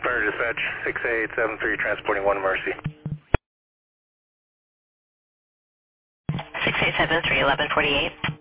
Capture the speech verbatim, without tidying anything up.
Fire dispatch, six eight seven three, transporting one Mercy. six eight seven three, eleven forty-eight.